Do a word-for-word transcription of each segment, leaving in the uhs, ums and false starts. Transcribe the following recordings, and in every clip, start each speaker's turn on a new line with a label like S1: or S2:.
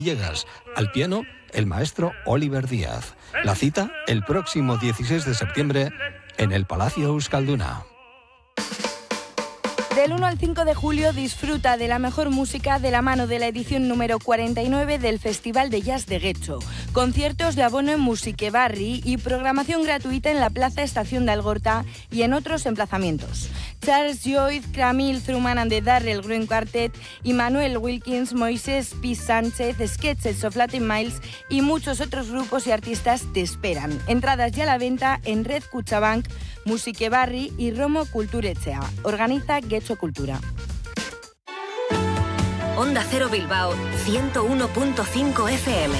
S1: Llegas al piano, el maestro Oliver Díaz. La cita el próximo dieciséis de septiembre en el Palacio Euskalduna.
S2: Del uno al cinco de julio disfruta de la mejor música de la mano de la edición número cuarenta y nueve del Festival de Jazz de Getxo. Conciertos de abono en Musique Barri y programación gratuita en la Plaza Estación de Algorta y en otros emplazamientos. Charles Lloyd, Camille Truman and the Darrell Green Quartet, Immanuel Wilkins, Moisés P. Sánchez, Sketches of Latin Miles y muchos otros grupos y artistas te esperan. Entradas ya a la venta en Red Kutxabank, Musique Barri y Romo Kulturetxea. Organiza Getxo Cultura.
S3: Onda Cero Bilbao, ciento uno punto cinco F M.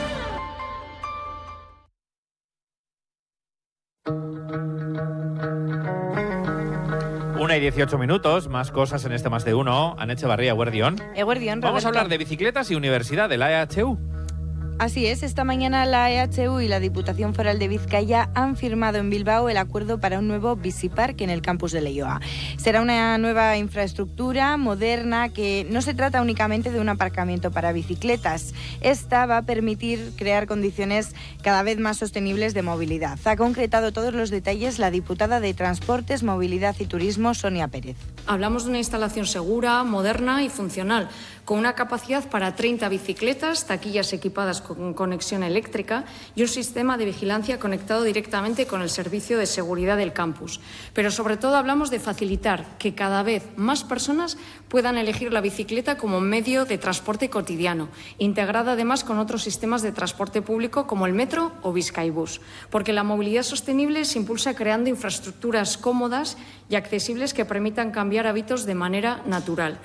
S4: Una y dieciocho minutos, más cosas en este más de uno. Ana Echevarría, Eguerdión.
S2: Eguerdión, Roberto.
S4: Vamos a hablar de bicicletas y universidad, de la E H U.
S2: Así es, esta mañana la E H U y la Diputación Foral de Vizcaya han firmado en Bilbao el acuerdo para un nuevo bicipark en el campus de Leioa. Será una nueva infraestructura moderna que no se trata únicamente de un aparcamiento para bicicletas. Esta va a permitir crear condiciones cada vez más sostenibles de movilidad. Ha concretado todos los detalles la diputada de Transportes, Movilidad y Turismo, Sonia Pérez.
S5: Hablamos de una instalación segura, moderna y funcional, con una capacidad para treinta bicicletas, taquillas equipadas con conexión eléctrica y un sistema de vigilancia conectado directamente con el servicio de seguridad del campus. Pero sobre todo hablamos de facilitar que cada vez más personas puedan elegir la bicicleta como medio de transporte cotidiano, integrada además con otros sistemas de transporte público como el metro o Bizkaibus, porque la movilidad sostenible se impulsa creando infraestructuras cómodas y accesibles que permitan cambiar hábitos de manera natural.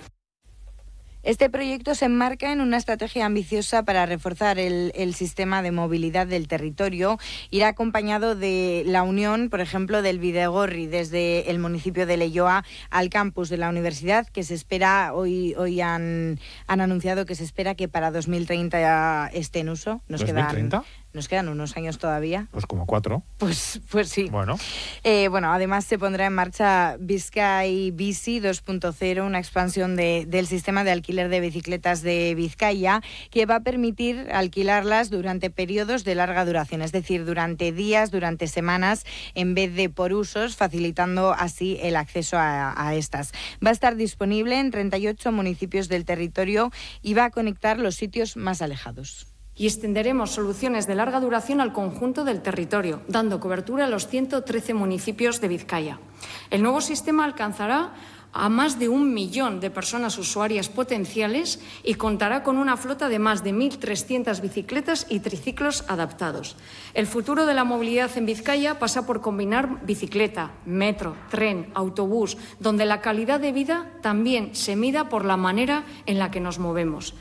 S2: Este proyecto se enmarca en una estrategia ambiciosa para reforzar el, el sistema de movilidad del territorio. Irá acompañado de la unión, por ejemplo, del Bidegorri desde el municipio de Leioa al campus de la universidad, que se espera, hoy hoy han, han anunciado que se espera que para dos mil treinta esté en uso. Nos
S4: ¿dos mil treinta?
S2: Quedan, nos quedan unos años todavía.
S4: Pues como cuatro.
S2: Pues, pues sí.
S4: Bueno.
S2: Eh, bueno, además se pondrá en marcha Bizkai Bici dos punto cero, una expansión de, del sistema de alquiler de bicicletas de Vizcaya, que va a permitir alquilarlas durante periodos de larga duración, es decir, durante días, durante semanas, en vez de por usos, facilitando así el acceso a, a estas. Va a estar disponible en treinta y ocho municipios del territorio y va a conectar los sitios más alejados.
S5: Y extenderemos soluciones de larga duración al conjunto del territorio, dando cobertura a los ciento trece municipios de Vizcaya. El nuevo sistema alcanzará a más de un millón de personas usuarias potenciales y contará con una flota de más de mil trescientas bicicletas y triciclos adaptados. El futuro de la movilidad en Vizcaya pasa por combinar bicicleta, metro, tren, autobús, donde la calidad de vida también se mida por la manera en la que nos movemos.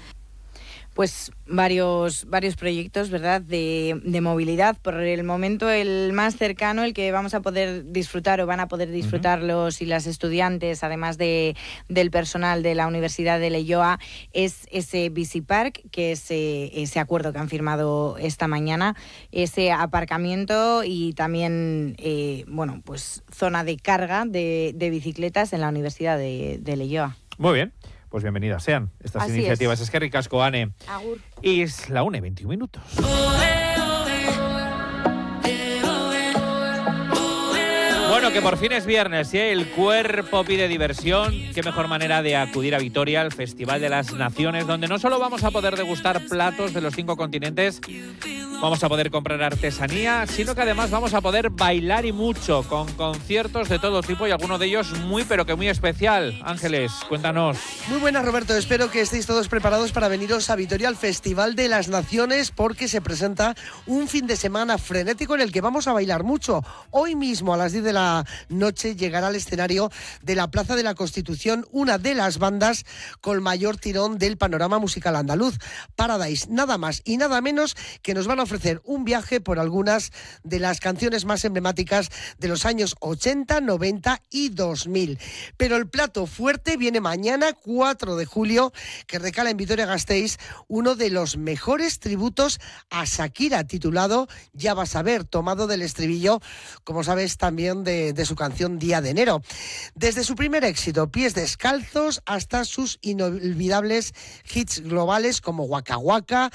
S2: Pues varios varios proyectos, ¿verdad?, de, de movilidad. Por el momento el más cercano, el que vamos a poder disfrutar o van a poder disfrutar uh-huh. los y las estudiantes, además de del personal de la Universidad de Leioa, es ese bicipark, que es eh, ese acuerdo que han firmado esta mañana, ese aparcamiento y también eh, bueno, pues zona de carga de, de bicicletas en la Universidad de, de Leioa.
S4: Muy bien. Pues bienvenidas sean estas Así iniciativas. Es que ricasco, Ane.
S2: Agur.
S4: Y es la una y veintiún minutos. Bueno, que por fin es viernes, ¿eh? El cuerpo pide diversión. Qué mejor manera de acudir a Vitoria, al Festival de las Naciones, donde no solo vamos a poder degustar platos de los cinco continentes, vamos a poder comprar artesanía, sino que además vamos a poder bailar y mucho, con conciertos de todo tipo y alguno de ellos muy, pero que muy especial. Ángeles, cuéntanos.
S6: Muy buenas, Roberto. Espero que estéis todos preparados para veniros a Vitoria al Festival de las Naciones, porque se presenta un fin de semana frenético en el que vamos a bailar mucho. Hoy mismo a las diez de la noche llegará al escenario de la Plaza de la Constitución una de las bandas con mayor tirón del panorama musical andaluz, Paradise. Nada más y nada menos que nos van a ofrecer un viaje por algunas de las canciones más emblemáticas de los años ochenta, noventa y dos mil. Pero el plato fuerte viene mañana, cuatro de julio, que recala en Vitoria-Gasteiz uno de los mejores tributos a Shakira, titulado Ya vas a ver, tomado del estribillo, como sabes, también de, de su canción Día de Enero. Desde su primer éxito, Pies Descalzos, hasta sus inolvidables hits globales como Waka Waka